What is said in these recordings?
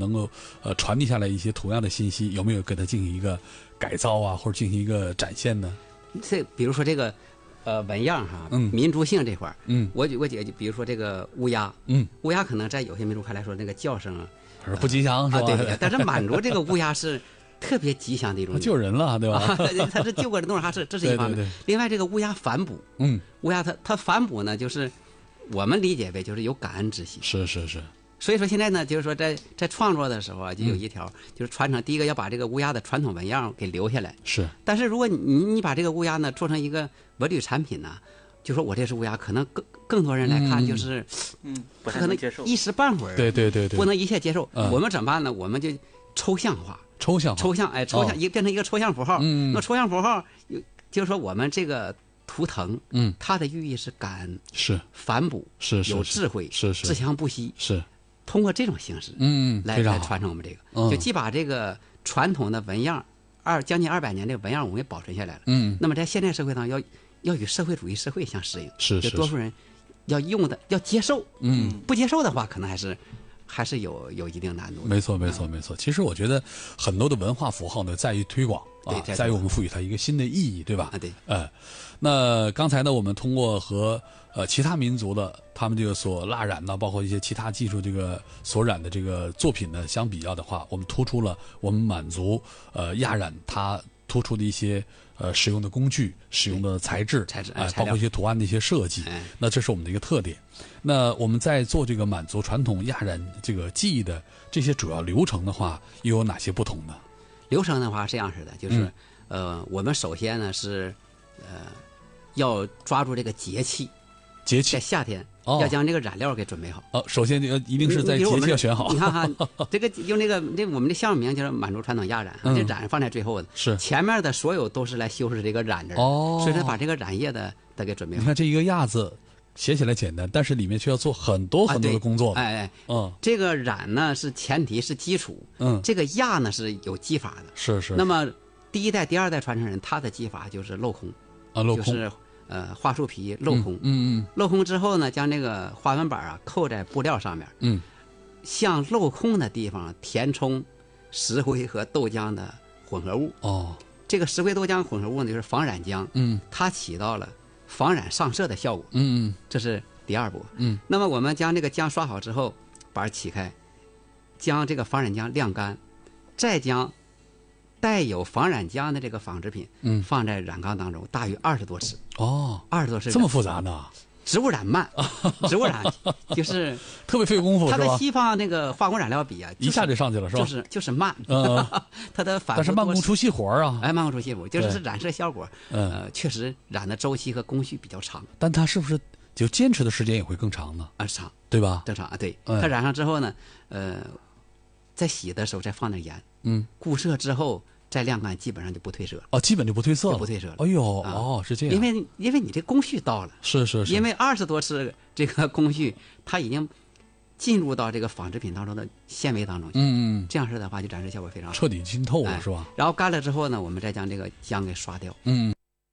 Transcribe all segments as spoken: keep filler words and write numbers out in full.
能够呃传递下来一些同样的信息，有没有给它进行一个改造啊，或者进行一个展现呢？ 这比如说这个呃纹样哈， 嗯， 民族性这块儿， 嗯， 我我觉得比如说这个乌鸦， 嗯， 乌鸦可能在有些民族看来说那个叫声是不吉祥，是吧？ 啊，对对。但是满族这个乌鸦是特别吉祥的一种， 救人了，对吧？ 啊、它是救过的东西，它是这是一方面。 对对对， 另外，这个乌鸦反哺， 嗯， 乌鸦它它反哺呢，就是我们理解为就是有感恩之心。 是是是。 所以说现在呢，就是说在在创作的时候啊，就有一条、嗯、就是传承。第一个要把这个乌鸦的传统纹样给留下来。 是。但是如果你你把这个乌鸦呢做成一个文旅产品呢，就说我这是乌鸦，可能更更多人来看就是嗯，不太可能接受， 一时半会儿， 对对对对， 不能一切接受。 嗯、 我们怎么办呢？我们就抽象化， 抽象化抽象哎，抽象一、哦、变成一个抽象符号。 嗯， 那抽象符号就是说我们这个图腾， 嗯， 它的寓意是感恩， 是反哺， 是是有智慧， 是是自强不息， 是。 通过这种形式， 嗯， 来来传承我们这个， 嗯、 就既把这个传统的纹样二将近二百年的纹样我们也保存下来了。 嗯， 那么在现代社会上要要与社会主义社会相适应， 是是， 就多数人要用的要接受， 嗯， 不接受的话，可能还是还是有有一定难度的。 没错没错没错。其实我觉得很多的文化符号呢，在于推广啊，在于我们赋予它一个新的意义，对吧？ 啊，对。 呃，那刚才呢，我们通过和呃其他民族的他们这个所蜡染呢，包括一些其他技术这个所染的这个作品呢相比较的话，我们突出了我们满族呃亚染它突出的一些呃使用的工具、使用的材质、 材质哎、呃，包括一些图案的一些设计， 哎、 那这是我们的一个特点。那我们在做这个满族传统亚染这个技艺的这些主要流程的话，又有哪些不同呢？ 流程的话是这样式的，就是、 嗯、 呃，我们首先呢是呃要抓住这个节气。 节气在夏天、 哦、 要将这个染料给准备好。 哦，首先要一定是在节气要选好。 你看哈，这个用那个那我们的项目名叫满族传统亚染，这、嗯、染放在最后的， 是前面的所有都是来修饰这个染字。 哦， 所以说把这个染液的得给准备好。 你看这一个亚字写起来简单，但是里面却要做很多很多的工作。 啊、哎哎， 嗯， 这个染呢是前提是基础， 嗯， 这个亚呢是有技法的。 是是。 那么第一代、第二代传承人，他的技法就是镂空啊，镂空。 就是呃，花树皮镂空， 嗯 嗯, 嗯， 镂空之后呢，将这个花纹板啊扣在布料上面， 嗯， 向镂空的地方填充石灰和豆浆的混合物。 哦， 这个石灰豆浆混合物呢，就是防染浆， 嗯， 它起到了防染上色的效果， 嗯嗯， 这是第二步， 嗯。 那么我们将这个浆刷好之后，板起开，将这个防染浆晾干，再将带有防染浆的这个纺织品， 嗯， 放在染缸当中，大约二十多次。 哦， 二十多次， 这么复杂呢？ 植物染慢，植物染就是特别费功夫， 它跟西方那个化工染料比啊， 一下就上去了，是吧？ 就是就是慢， 嗯， 它的反复， 但是慢工出细活啊， 哎，慢工出细活，就是染色效果，呃，确实染的周期和工序比较长。 但它是不是就坚持的时间也会更长呢？ 啊，长， 对吧？ 正常啊，对。它染上之后呢，呃，在洗的时候再放点盐， 嗯， 固色之后。再晾干，基本上就不褪色了。 哦，基本就不褪色了， 不褪色了。 哎呦，哦，是这样。 因为因为你这工序到了， 是是是。 因为二十多次这个工序，它已经进入到这个纺织品当中的纤维当中去。 嗯嗯。 这样式的话，就染色效果非常好， 彻底浸透了，是吧？ 然后干了之后呢，我们再将这个浆给刷掉。 嗯。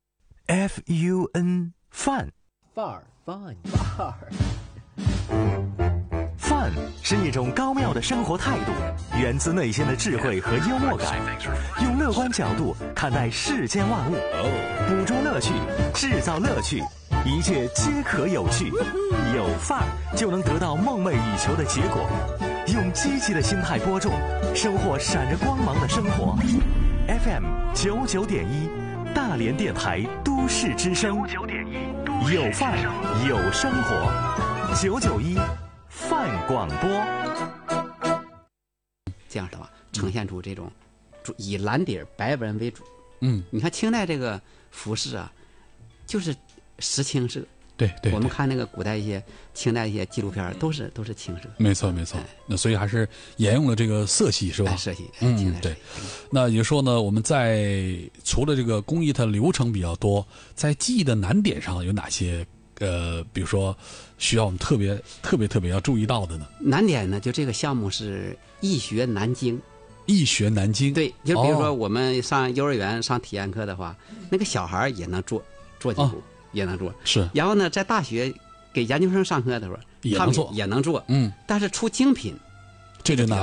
F U N 范范儿 fun 范儿。 范是一种高妙的生活态度，源自内心的智慧和幽默感，用乐观角度看待世间万物，捕捉乐趣，制造乐趣，一切皆可有趣。有范儿就能得到梦寐以求的结果。用积极的心态播种，收获闪着光芒的生活。F M 九九点一，大连电台都市之声。九九点一，有范儿有生活。九九一。范广播， 这样的话呈现出这种以蓝底白纹为主。 嗯， 你看清代这个服饰啊，就是实青色。 对 对, 对， 我们看那个古代一些清代一些纪录片，都是都是青色。 没错没错，哎、那所以还是沿用了这个色系，是吧？ 哎、色系， 嗯， 清代对。那也就是说呢，我们在除了这个工艺它流程比较多，在技艺的难点上有哪些？呃，比如说需要我们特别特别特别要注意到的呢？ 难点呢，就这个项目是易学难精。 易学难精。 对，就比如说我们上幼儿园、哦、上体验课的话，那个小孩也能做做几步、哦，也能做。 是。 然后呢，在大学给研究生上课的时候， 也能做， 也能做。 嗯。 但是出精品， 这就难了。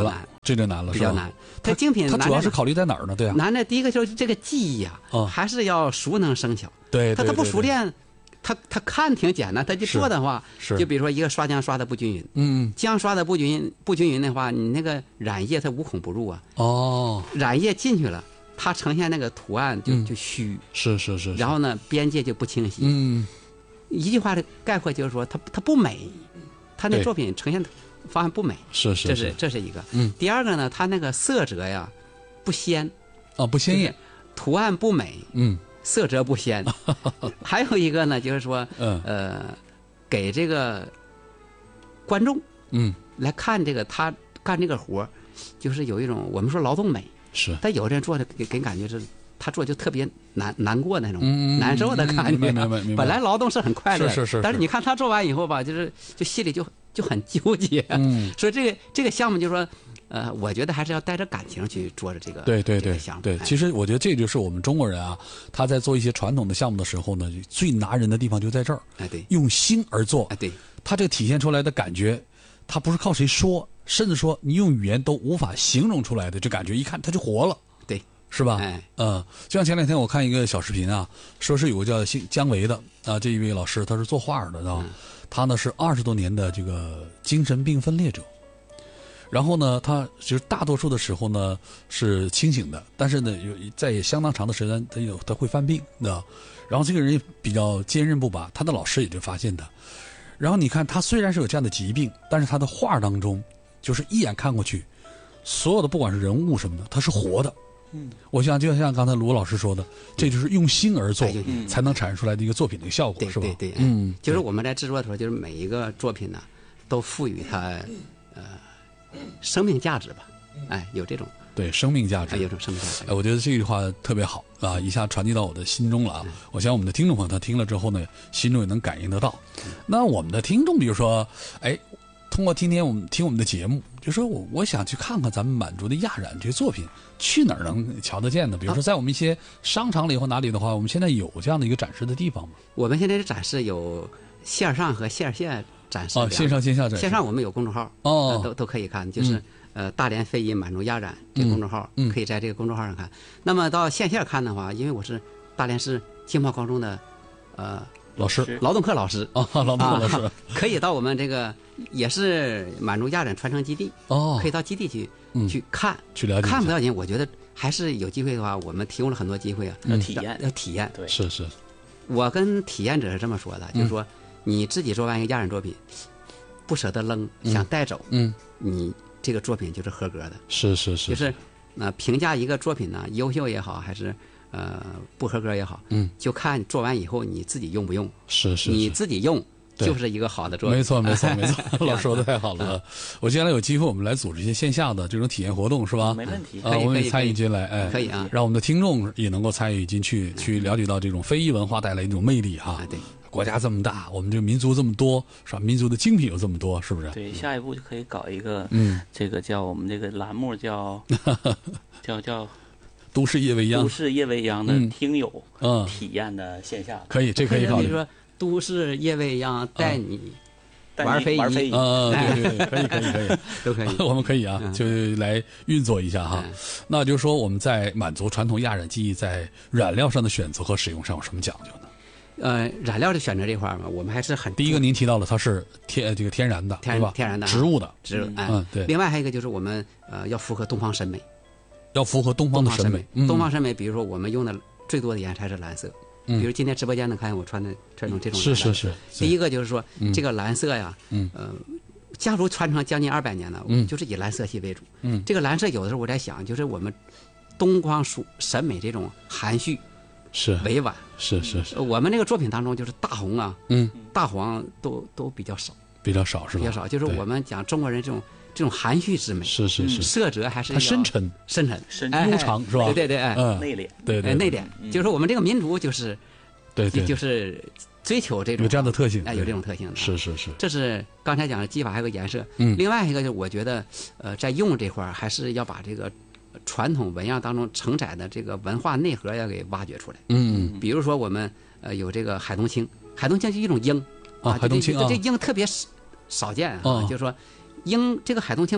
这就难了，是吧比较难。它精品它主要难在是考虑在哪儿呢？对啊， 难的第一个就是这个技艺啊， 哦还是要熟能生巧。 对， 他他不熟练，他他看挺简单，他就做的话， 是就比如说一个刷浆刷的不均匀， 嗯， 浆刷的不均匀不均匀的话，你那个染液它无孔不入啊， 哦， 染液进去了，它呈现那个图案就嗯就虚， 是是是， 然后呢边界就不清晰。 嗯， 一句话的概括就是说，它它不美，它那对作品呈现方案不美， 是是这是这是一个。 嗯， 第二个呢，它那个色泽呀不鲜， 啊，不鲜艳， 图案不美， 嗯色泽不鲜。还有一个呢，就是说， 嗯呃，给这个观众嗯， 来看这个他干这个活儿就是有一种我们说劳动美， 是， 但有的人做的给给感觉是他做就特别难难过那种、 嗯难受的感觉。 明白明白明白本来劳动是很快乐的， 是是是但是你看他做完以后吧，就是就心里就就很纠结。 嗯， 所以这个这个项目就是说，呃，我觉得还是要带着感情去做着这个对对对这个项目。 对， 哎其实我觉得这就是我们中国人啊，他在做一些传统的项目的时候呢，最拿人的地方就在这儿， 哎对用心而做， 哎对， 他这体现出来的感觉，他不是靠谁说，甚至说你用语言都无法形容出来的，这感觉一看他就活了。 对， 是吧？ 哎， 嗯，就像前两天我看一个小视频啊，说是有个叫姓姜维的啊，这一位老师他是做画的啊， 嗯他呢是二十多年的这个精神病分裂者，然后呢，他其实大多数的时候呢是清醒的，但是呢有在相当长的时间他有他会犯病的，然后这个人也比较坚韧不拔，他的老师也就发现他，然后你看他虽然是有这样的疾病，但是他的画当中就是一眼看过去，所有的不管是人物什么的，他是活的。嗯，我想就像刚才卢老师说的，这就是用心而做， 嗯才能产生出来的一个作品的一个效果，是吧？ 对对对，哎嗯， 就是我们在制作的时候，就是每一个作品呢，都赋予它呃生命价值吧，哎，有这种对生命价值哎，有这种生命价值哎，。我觉得这句话特别好啊，一下传递到我的心中了啊！我想我们的听众朋友他听了之后呢，心中也能感应得到。那我们的听众，比如说，哎，通过今天我们听我们的节目，就说我我想去看看咱们满族的亚染这些作品，去哪儿能瞧得见呢？比如说在我们一些商场里或哪里的话，我们现在有这样的一个展示的地方吗？ 我们现在的展示有线上和线下展示啊， 两个线上线下展示。 线上我们有公众号哦呃都都可以看，就是、呃大连非遗满族亚染这个公众号、 嗯嗯可以在这个公众号上看。那么到线下看的话，因为我是大连市经贸高中的呃老师劳动课老师啊，老杜老师啊，可以到我们这个也是满族亚染传承基地， 哦可以到基地去、 嗯去看。 去了解一下看不了解，我觉得还是有机会的话，我们提供了很多机会啊， 嗯要体验要体验。 对， 是是我跟体验者是这么说的， 嗯就是说你自己做完一个亚染作品，不舍得扔，想带走， 嗯你这个作品就是合格的。 是是是， 就是呃，评价一个作品呢，优秀也好，还是呃不合格也好， 嗯， 就看做完以后你自己用不用。 是是你是自己用对就是一个好的作品。 没错，没错，没错，老师说的太好了。我将来有机会，我们来组织一些线下的这种体验活动，是吧？ 没问题。 啊， 可以我们也可以可以参与进来，哎， 可以啊让我们的听众也能够参与进去，去了解到这种非遗文化带来的一种魅力哈啊。对， 国家这么大，我们这个民族这么多，是吧？民族的精品有这么多，是不是？ 对，下一步就可以搞一个， 嗯， 这个叫我们这个栏目叫叫叫都市夜未央都，市夜未央的嗯听友嗯， 体验的线下， 可以，这可以考虑。 比如说都市夜未央带你带玩非遗你玩非遗， 啊，对对对，可以，可以，可以。 都可以。 我们可以啊，就来运作一下哈嗯。 那就是说，我们在满足传统亚染技艺在染料上的选择和使用上有什么讲究呢？ 呃，染料的选择这块儿嘛，我们还是很第一个，您提到了它是天这个天然的， 天对吧？ 天然的啊植物的， 植物哎， 嗯对另外还有一个就是我们呃要符合东方审美， 要符合东方的审美。嗯东方审美，比如说我们用的最多的颜色还是蓝色， 嗯比如今天直播间能看见我穿的穿成这种是蓝色是是， 第一个就是说嗯这个蓝色呀， 嗯呃，家族传承将近二百年了， 嗯就是以蓝色系为主。 嗯这个蓝色有的时候我在想，就是我们东方属审美这种含蓄是委婉。 是是是， 呃我们这个作品当中，就是大红啊、 嗯， 大黄都都比较少， 比较少是吧？ 比较少。就是对我们讲中国人这种这种含蓄之美， 嗯是是是， 色泽还是它要深沉深沉、 深哎悠长是吧？ 对对对，哎， 嗯， 内敛， 对对哎内敛，就是说我们这个民族就是对对， 就是追求这种有这样的特性， 哎， 对有这种特性的。 是是是， 这是刚才讲的技法，还有个颜色。 嗯另外一个就是我觉得，呃，在用这块儿还是要把这个传统纹样当中承载的这个文化内核要给挖掘出来。 嗯比如说我们呃有这个海东青，海东青是一种鹰啊海东青啊这这这鹰特别少少见啊， 啊就是说鹰这个海东青不大，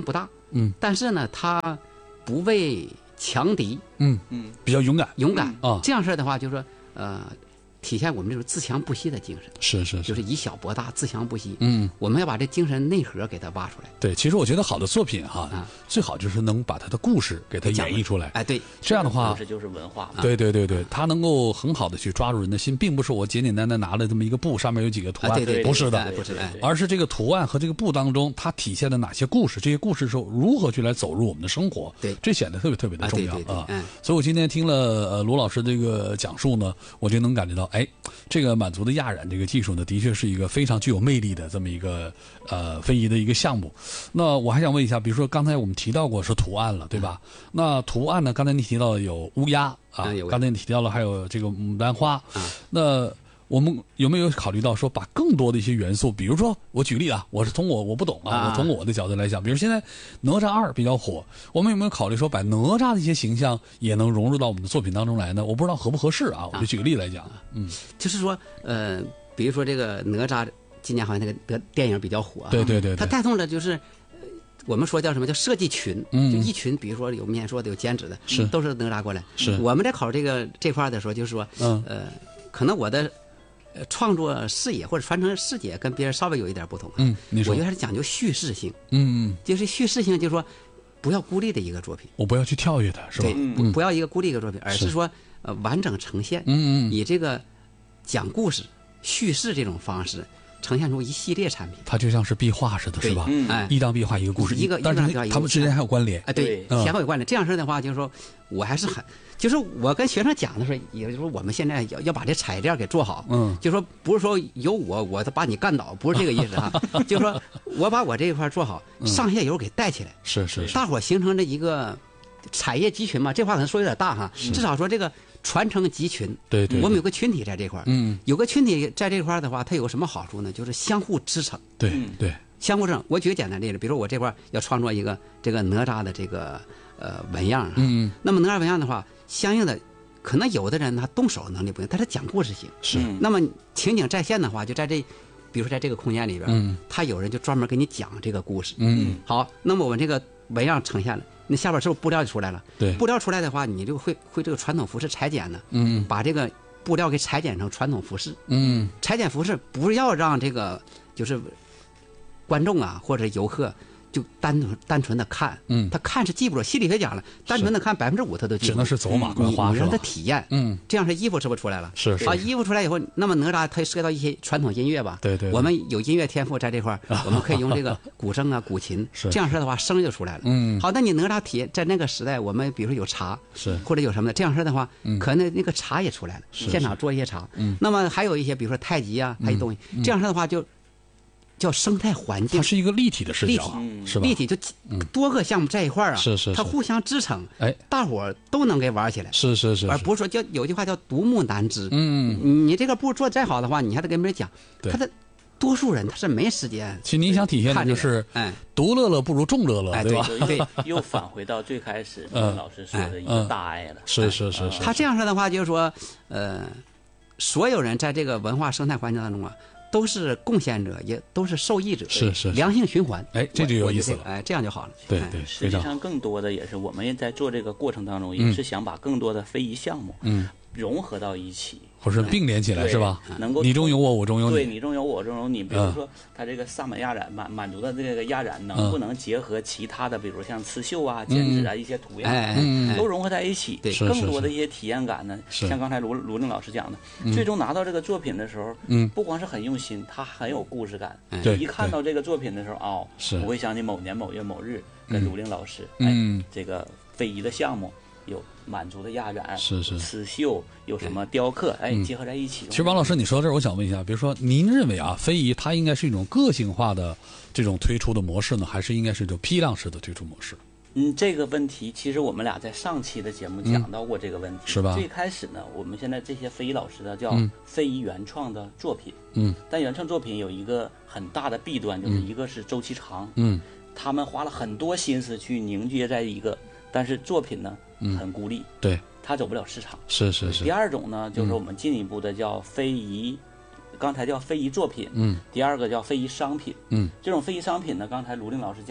嗯， 但是呢，他不畏强敌， 嗯嗯， 比较勇敢勇敢啊， 这样式儿的话，就是说，呃，体现我们这种自强不息的精神， 是是， 就是是以小博大，自强不息。 嗯， 我们要把这精神内核给它挖出来。 对，其实我觉得好的作品哈， 啊最好就是能把它的故事给它演绎出来。 哎，对， 这样的话故，事就是文化嘛。 对对对对，它能够很好的去抓住人的心，并不是我简简单单拿了这么一个布，上面有几个图啊， 案， 对对， 不是的哎，不是的，哎而是这个图案和这个布当中，它体现了哪些故事？这些故事是如何去来走入我们的生活？ 对这显得特别特别的啊重要啊对对对嗯！ 所以我今天听了呃卢老师这个讲述呢，我就能感觉到，哎，这个满族的亚染这个技术呢，的确是一个非常具有魅力的这么一个呃非遗的一个项目。那我还想问一下，比如说刚才我们提到过是图案了，对吧？那图案呢，刚才你提到有乌鸦啊嗯有， 刚才你提到了还有这个牡丹花， 嗯那。我们有没有考虑到说，把更多的一些元素，比如说我举例啊，我是从我我不懂啊， 啊我从我的角度来讲，比如现在哪吒二比较火，我们有没有考虑说，把哪吒的一些形象也能融入到我们的作品当中来呢？我不知道合不合适啊，我就举个例来讲，嗯， 就是说，呃，比如说这个哪吒，今年好像那个电电影比较火、啊， 对对对对它带动了就是。呃我们说叫什么叫设计群， 嗯就一群，比如说有面说的，有剪纸的， 是都是哪吒过来。 是我们在考这个这块儿的时候，就是说， 嗯呃，可能我的呃创作视野或者传承视野跟别人稍微有一点不同、啊。 嗯你说我觉得还是讲究叙事性， 嗯， 就是叙事性，就是说不要孤立的一个作品， 我不要去跳跃它，是吧？ 对，不不要一个孤立一个作品，而是是说呃完整呈现， 嗯嗯， 以这个讲故事、叙事这种方式呈现出一系列产品。 它就像是壁画似的， 对是吧？ 嗯哎一张壁画一个故事， 一个但一张壁画一个是它们之间还有关联。 哎，对对， 嗯相互有关联。这样式的话，就是说我还是很，就是我跟学生讲的时候，也就是说我们现在要要把这彩电给做好。 嗯就是说不是说有我我把你干倒，不是这个意思啊。就是说我把我这一块做好，上下游给带起来， 是是是， 大伙儿形成这一个产业集群嘛。这话可能说有点大哈，至少说这个传承集群。 对对， 我们有个群体在这块儿， 嗯， 有个群体在这块儿的话，它有什么好处呢？就是相互支撑。 对对， 相互支撑。我举个简单例子，比如说我这块儿要创作一个这个哪吒的这个呃纹样啊， 嗯那么哪吒纹样的话，相应的可能有的人他动手能力不行，但是讲故事性。 是， 嗯那么情景再现的话，就在这，比如说在这个空间里边， 嗯他有人就专门给你讲这个故事。 嗯， 好，那么我们这个纹样呈现了，那下边是不是布料就出来了？ 对， 布料出来的话，你就会会这个传统服饰裁剪呢， 嗯把这个布料给裁剪成传统服饰。 嗯裁剪服饰不要让这个就是观众啊或者游客就单纯单纯的看， 嗯他看是记不住。心理学讲了，单纯的看百分之五他都记不住， 只能是走马观你花是吧你让他？体验， 嗯， 这样是衣服是不是出来了？ 是是啊，衣服出来以后，那么哪吒它涉及到一些传统音乐吧？ 对对对我们有音乐天赋在这块儿，我们可以用这个古筝啊、古琴， 是这样式的话声就出来了。 嗯好，那你哪吒体验在那个时代，我们比如说有茶， 是或者有什么的，这样式的话， 嗯可能那个茶也出来了，现场做一些茶。 嗯那么还有一些，比如说太极啊，还有东西，这样式的话就叫生态环境它。是一个立体的视角立体， 嗯是吧？ 立体就多个项目在一块儿啊， 是是是它互相支撑， 哎， 大伙儿都能给玩起来， 是是是，是而不是说叫有句话叫独木难支。 嗯， 你你这个步做再好的话，你还得跟别人讲， 对他的多数人他是没时间其实您想体现的看这个就是哎独乐乐不如众乐乐， 哎对吧？ 对又又返回到最开始嗯老师说的一嗯个大爱了。 是是是是， 他这样说的话，就是说，呃，所有人在这个文化生态环境当中啊，都是贡献者，也都是受益者， 是是是良性循环。 哎这就有意思了我我觉得哎，这样就好了。哎对对， 实非常好， 际上，更多的也是我们也在做这个过程当中， 嗯也是想把更多的非遗项目嗯， 融合到一起， 或者并联起来对是吧？ 能够你中有我，我中有你， 对你中有我中有你。比嗯如说，它这个萨满亚染满满族的这个亚染，能不能结合其他的，比如像刺绣啊、剪纸啊一些图样啊， 哎哎哎都融合在一起， 对是更多的一些体验感呢。 是像刚才卢卢正老师讲的，最终拿到这个作品的时候， 嗯不光是很用心，它很有故事感。 对一看到这个作品的时候，哦， 是我会想起某年某月某日跟卢令老师， 嗯哎，这个非遗的项目有满族的亚染， 是是刺绣，有什么雕刻，哎，结合在一起。 其实王老师，你说到这儿，我想问一下，比如说，您认为啊，非遗它应该是一种个性化的这种推出的模式呢，还是应该是一种批量式的推出模式？ 嗯，这个问题其实我们俩在上期的节目讲到过这个问题， 是吧最开始呢，我们现在这些非遗老师的叫嗯非遗原创的作品， 嗯但原创作品有一个很大的弊端，就是一个是周期长， 嗯他们花了很多心思去凝结在一个，但是作品呢很孤立， 对， 它走不了市场。 是是第是， 二种呢，就是我们进一步的叫非遗，刚才叫非遗作品， 嗯第二个叫非遗商品。 嗯这种非遗商品呢，刚才卢令老师讲了，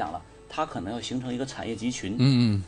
它可能要形成一个产业集群。 嗯